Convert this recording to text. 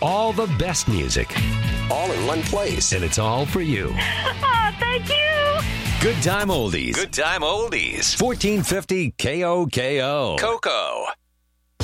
All the best music. All in one place. And it's all for you. Oh, thank you. Good Time Oldies. Good Time Oldies. 1450 KOKO. Cocoa.